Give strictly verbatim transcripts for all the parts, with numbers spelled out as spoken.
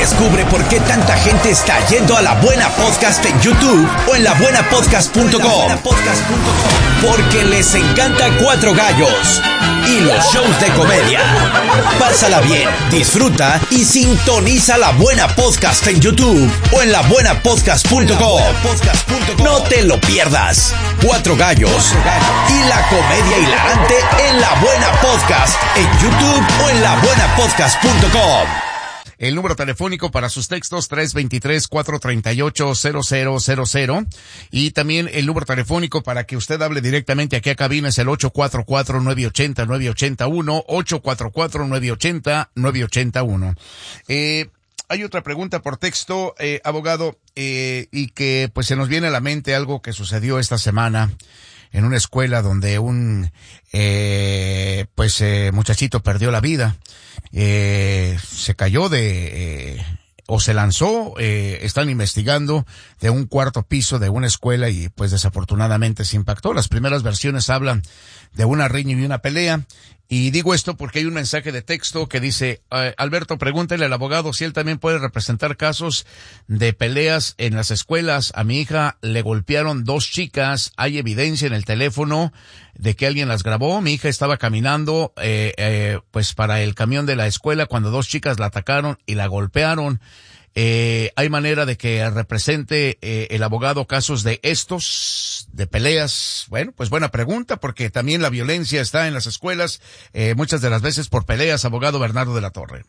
Descubre por qué tanta gente está yendo a La Buena Podcast en YouTube o en la buena podcast punto com. Porque les encanta Cuatro Gallos y los shows de comedia. Pásala bien, disfruta y sintoniza La Buena Podcast en YouTube o en la buena podcast punto com. No te lo pierdas. Cuatro Gallos y la comedia hilarante en La Buena Podcast en YouTube o en la buena podcast punto com. El número telefónico para sus textos tres dos tres, cuatro tres ocho, cero cero cero cero y también el número telefónico para que usted hable directamente aquí a cabina es el ocho cuatro cuatro, nueve ocho cero, nueve ocho cero uno, ocho cuatro cuatro, nueve ocho cero, nueve ocho cero uno. Eh, hay otra pregunta por texto, eh, abogado, eh, y que pues se nos viene a la mente algo que sucedió esta semana en una escuela donde un eh, pues eh, muchachito perdió la vida. Eh, se cayó de, eh, o se lanzó, eh, están investigando de un cuarto piso de una escuela y pues desafortunadamente se impactó. Las primeras versiones hablan de una riña y una pelea. Y digo esto porque hay un mensaje de texto que dice, eh, Alberto, pregúntale al abogado si él también puede representar casos de peleas en las escuelas. A mi hija le golpearon dos chicas, hay evidencia en el teléfono de que alguien las grabó. Mi hija estaba caminando, eh, eh, pues para el camión de la escuela cuando dos chicas la atacaron y la golpearon. Eh, ¿hay manera de que represente eh, el abogado casos de estos, de peleas? Bueno, pues buena pregunta, porque también la violencia está en las escuelas, eh, muchas de las veces por peleas, abogado Bernardo de la Torre.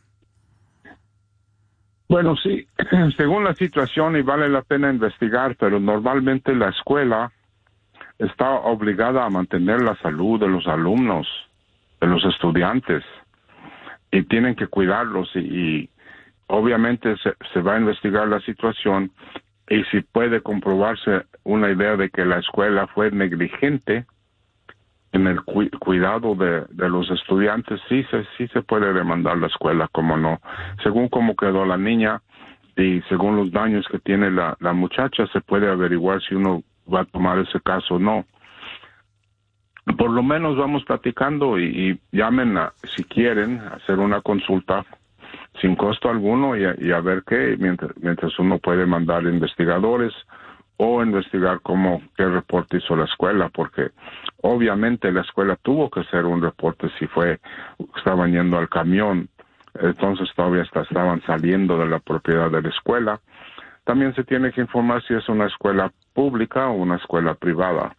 Bueno, sí, según la situación y vale la pena investigar, pero normalmente la escuela está obligada a mantener la salud de los alumnos, de los estudiantes, y tienen que cuidarlos y, y obviamente se, se va a investigar la situación y si puede comprobarse una idea de que la escuela fue negligente en el cu cuidado de, de los estudiantes, sí se, sí se puede demandar la escuela, como no. Según cómo quedó la niña y según los daños que tiene la, la muchacha, se puede averiguar si uno va a tomar ese caso o no. Por lo menos vamos platicando y, y llamen a, si quieren, a hacer una consulta sin costo alguno y a, y a ver qué, mientras, mientras uno puede mandar investigadores o investigar cómo, qué reporte hizo la escuela, porque obviamente la escuela tuvo que hacer un reporte si fue, estaban yendo al camión, entonces todavía hasta estaban saliendo de la propiedad de la escuela. También se tiene que informar si es una escuela pública o una escuela privada,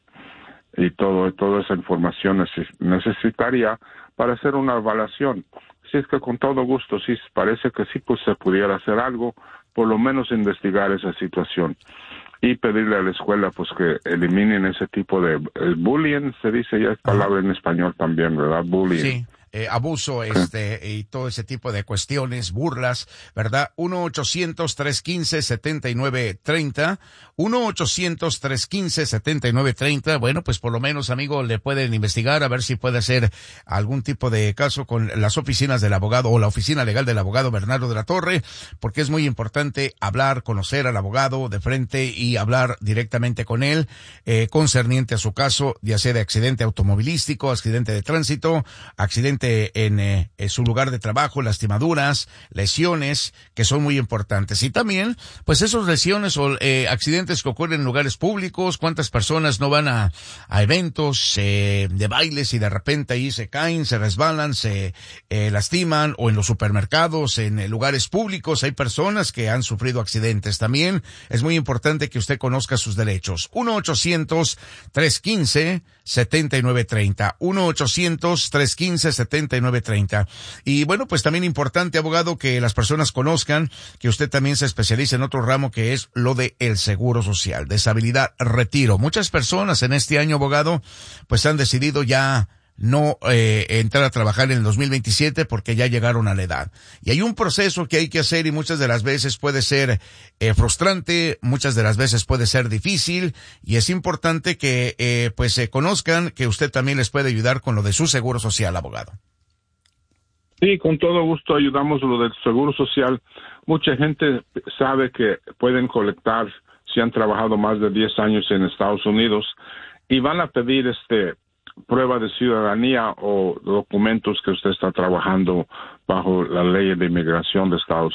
y todo, toda esa información neces necesitaría para hacer una evaluación. Si es que con todo gusto, sí, parece que sí, pues se pudiera hacer algo, por lo menos investigar esa situación y pedirle a la escuela pues que eliminen ese tipo de el bullying, se dice ya es palabra en español también, ¿verdad? Bullying. Sí. Eh, abuso, este, y todo ese tipo de cuestiones, burlas, ¿verdad? uno ochocientos, tres uno cinco, siete nueve tres cero, uno ochocientos, tres uno cinco, siete nueve tres cero. Bueno, pues por lo menos, amigo, le pueden investigar a ver si puede hacer algún tipo de caso con las oficinas del abogado o la oficina legal del abogado Bernardo de la Torre, porque es muy importante hablar, conocer al abogado de frente y hablar directamente con él, eh, concerniente a su caso, ya sea de accidente automovilístico, accidente de tránsito, accidente en, eh, en su lugar de trabajo, lastimaduras, lesiones, que son muy importantes. Y también, pues esos lesiones o eh, accidentes que ocurren en lugares públicos, cuántas personas no van a, a eventos eh, de bailes y de repente ahí se caen, se resbalan, se eh, lastiman, o en los supermercados, en eh, lugares públicos, hay personas que han sufrido accidentes. También es muy importante que usted conozca sus derechos. uno ochocientos, tres uno cinco, siete nueve tres cero, uno ochocientos, tres uno cinco, siete nueve tres cero. Y bueno, pues también importante, abogado, que las personas conozcan que usted también se especializa en otro ramo que es lo de el seguro social, deshabilidad, retiro. Muchas personas en este año, abogado, pues han decidido ya no eh, entrar a trabajar en el dos mil veintisiete porque ya llegaron a la edad. Y hay un proceso que hay que hacer y muchas de las veces puede ser eh, frustrante, muchas de las veces puede ser difícil y es importante que eh, pues se eh, conozcan que usted también les puede ayudar con lo de su seguro social, abogado. Sí, con todo gusto ayudamos lo del seguro social. Mucha gente sabe que pueden colectar si han trabajado más de diez años en Estados Unidos y van a pedir este prueba de ciudadanía o documentos que usted está trabajando bajo la ley de inmigración de Estados